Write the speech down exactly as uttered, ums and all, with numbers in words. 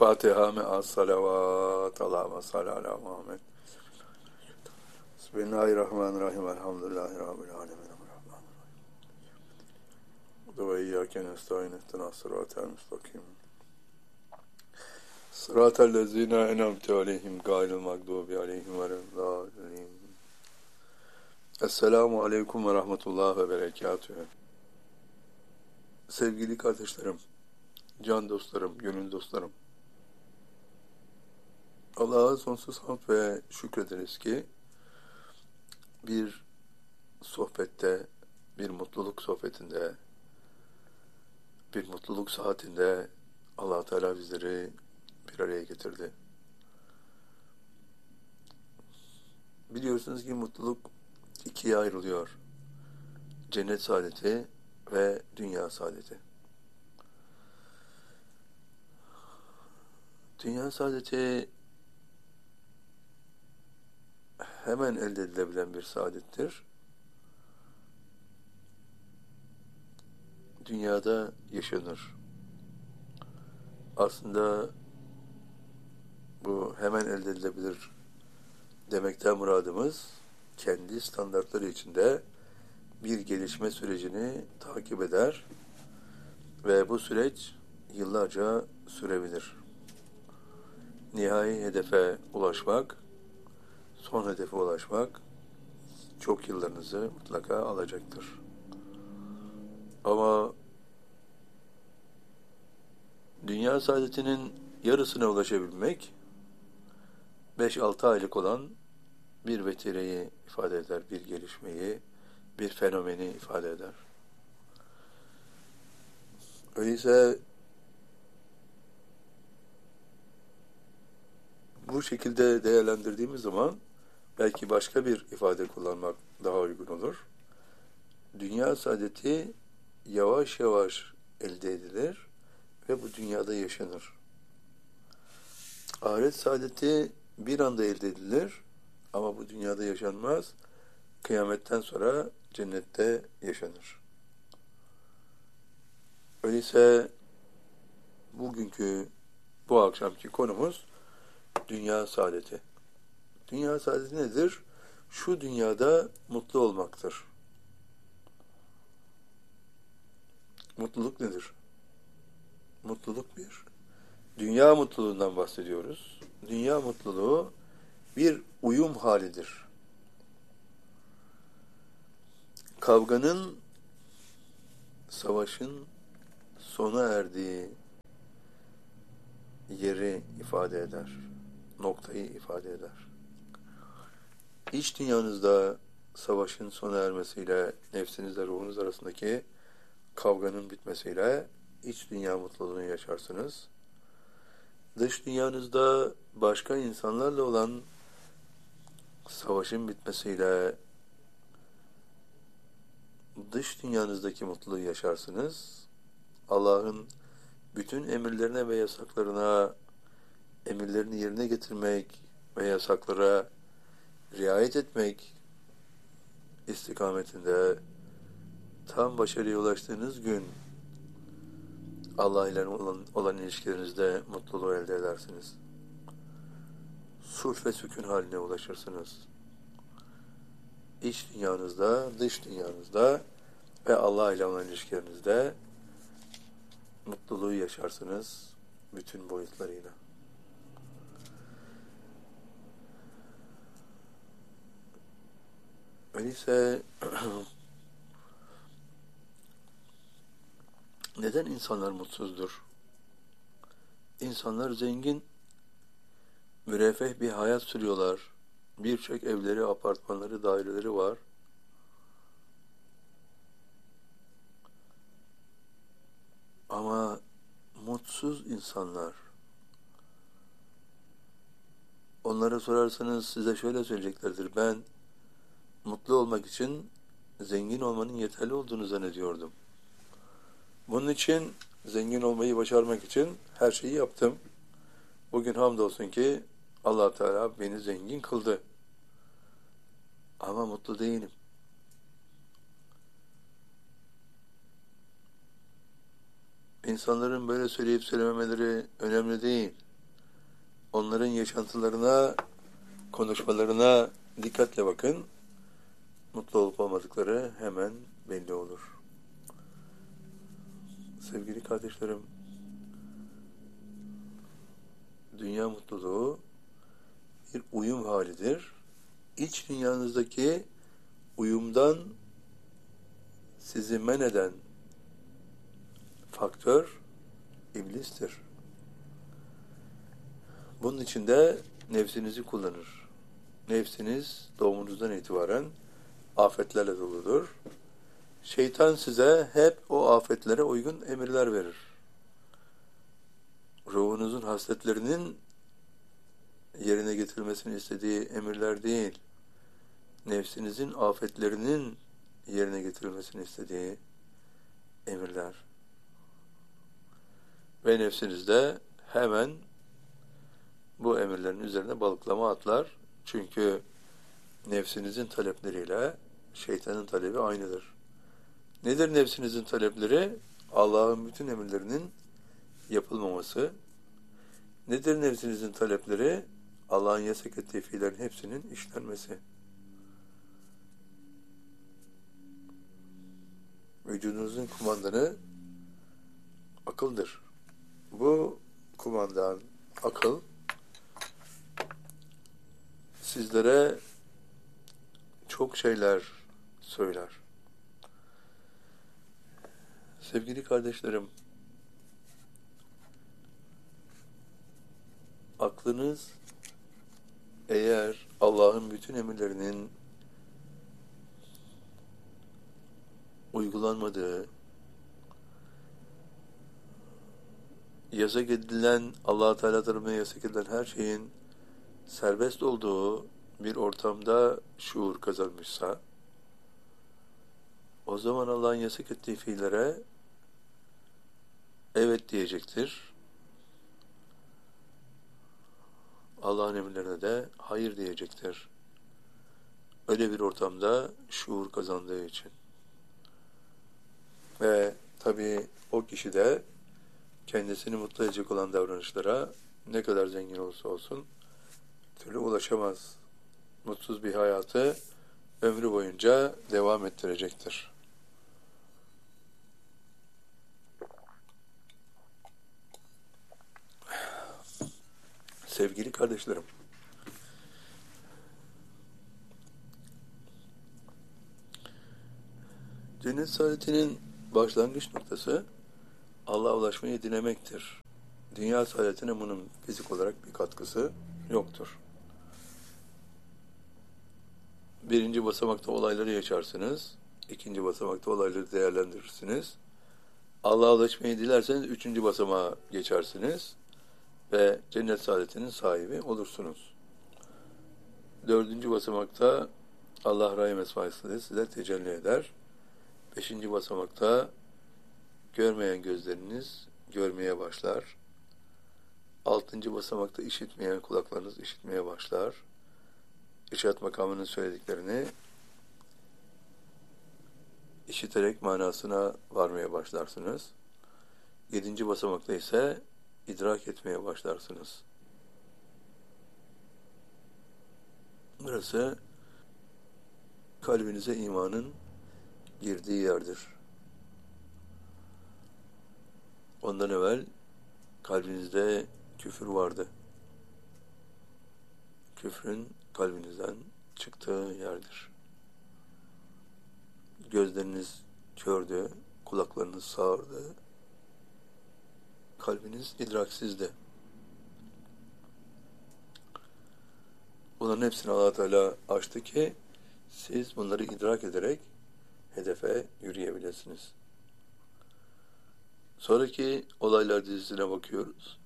Fatiha me'as salavat. Allahümme salli ala Muhammed. Bismillahirrahmanirrahim. Elhamdülillahi Rabbil alemin. Ve iyyâke nestaîn ihdinas sıratal müstakim. Sıratal lezîne en'amte aleyhim gayril mağdûbi aleyhim veleddâllîn. Esselamu aleyküm ve rahmetullah ve berekatühü. Sevgili kardeşlerim, can dostlarım, gönül dostlarım. Allah'a sonsuz hamd ve şükrederiz ki bir sohbette, bir mutluluk sohbetinde, bir mutluluk saatinde Allah Teala bizleri bir araya getirdi. Biliyorsunuz ki mutluluk ikiye ayrılıyor. Cennet saadeti ve dünya saadeti. Dünya saadeti hemen elde edilebilen bir saadettir. Dünyada yaşanır. Aslında bu hemen elde edilebilir demekten muradımız kendi standartları içinde bir gelişme sürecini takip eder ve bu süreç yıllarca sürebilir. Nihai hedefe ulaşmak, son hedefe ulaşmak çok yıllarınızı mutlaka alacaktır. Ama dünya saadetinin yarısına ulaşabilmek beş altı aylık olan bir vetireyi ifade eder, bir gelişmeyi, bir fenomeni ifade eder. Öyleyse bu şekilde değerlendirdiğimiz zaman belki başka bir ifade kullanmak daha uygun olur. Dünya saadeti yavaş yavaş elde edilir ve bu dünyada yaşanır. Ahiret saadeti bir anda elde edilir ama bu dünyada yaşanmaz. Kıyametten sonra cennette yaşanır. Öyleyse bugünkü, bu akşamki konumuz dünya saadeti. Dünya saadeti nedir? Şu dünyada mutlu olmaktır. Mutluluk nedir? Mutluluk bir. Dünya mutluluğundan bahsediyoruz. Dünya mutluluğu bir uyum halidir. Kavganın, savaşın sona erdiği yeri ifade eder. Noktayı ifade eder. İç dünyanızda savaşın sona ermesiyle nefsinizle ruhunuz arasındaki kavganın bitmesiyle iç dünya mutluluğunu yaşarsınız. Dış dünyanızda başka insanlarla olan savaşın bitmesiyle dış dünyanızdaki mutluluğu yaşarsınız. Allah'ın bütün emirlerine ve yasaklarına, emirlerini yerine getirmek ve yasaklara riayet etmek istikametinde tam başarıya ulaştığınız gün Allah ile olan, olan ilişkilerinizde mutluluğu elde edersiniz. Sulh ve sükun haline ulaşırsınız. İç dünyanızda, dış dünyanızda ve Allah ile olan ilişkilerinizde mutluluğu yaşarsınız bütün boyutlarıyla. Öyleyse neden insanlar mutsuzdur? İnsanlar zengin, müreffeh bir hayat sürüyorlar. Birçok evleri, apartmanları, daireleri var. Ama mutsuz insanlar. Onlara sorarsanız size şöyle söyleyeceklerdir. Ben mutlu olmak için zengin olmanın yeterli olduğunu zannediyordum. Bunun için, zengin olmayı başarmak için her şeyi yaptım. Bugün hamdolsun ki Allah Teala beni zengin kıldı. Ama mutlu değilim. İnsanların böyle söyleyip söylememeleri önemli değil. onların yaşantılarına, konuşmalarına dikkatle bakın. Mutlu olup olmadıkları hemen belli olur. Sevgili kardeşlerim, dünya mutluluğu bir uyum halidir. İç dünyanızdaki uyumdan sizi men eden faktör iblistir. Bunun için de nefsinizi kullanır. Nefsiniz doğumunuzdan itibaren afetlerle doludur. Şeytan size hep o afetlere uygun emirler verir. Ruhunuzun hasletlerinin yerine getirilmesini istediği emirler değil, nefsinizin afetlerinin yerine getirilmesini istediği emirler. Ve nefsiniz de hemen bu emirlerin üzerine balıklama atlar. Çünkü nefsinizin talepleriyle şeytanın talebi aynıdır. Nedir nefsinizin talepleri? Allah'ın bütün emirlerinin yapılmaması. Nedir nefsinizin talepleri? Allah'ın yasak ettiği fiillerin hepsinin işlenmesi. Vücudunuzun kumandanı akıldır. Bu kumandan, akıl, sizlere çok şeyler söyler. Sevgili kardeşlerim, aklınız eğer Allah'ın bütün emirlerinin uygulanmadığı, yasak edilen, Allah-u Teala tarafından yasak edilen her şeyin serbest olduğu bir ortamda şuur kazanmışsa, o zaman Allah'ın yasak ettiği fiillere evet diyecektir. Allah'ın emirlerine de hayır diyecektir. Öyle bir ortamda şuur kazandığı için. Ve tabii o kişi de kendisini mutlu edecek olan davranışlara ne kadar zengin olursa olsun türlü ulaşamaz. Mutsuz bir hayatı ömrü boyunca devam ettirecektir. Sevgili kardeşlerim, cennet saadetinin başlangıç noktası Allah'a ulaşmayı dilemektir. Dünya saadetine bunun fizik olarak bir katkısı yoktur. Birinci basamakta olayları yaşarsınız, ikinci basamakta olayları değerlendirirsiniz. Allah'a ulaşmayı dilerseniz üçüncü basamağa geçersiniz ve cennet saadetinin sahibi olursunuz. Dördüncü basamakta Allah Rahim Esma-i size tecelli eder. Beşinci basamakta görmeyen gözleriniz görmeye başlar. Altıncı basamakta işitmeyen kulaklarınız işitmeye başlar. İrşad makamının söylediklerini işiterek manasına varmaya başlarsınız. Yedinci basamakta ise idrak etmeye başlarsınız. Burası kalbinize imanın girdiği yerdir. Ondan evvel kalbinizde küfür vardı. Küfrün kalbinizden çıktığı yerdir. Gözleriniz kördü, kulaklarınız sağırdı, kalbiniz idraksizdi. Bunların hepsini Allah Teala açtı ki siz bunları idrak ederek hedefe yürüyebilirsiniz. Sonraki olaylar dizisine bakıyoruz.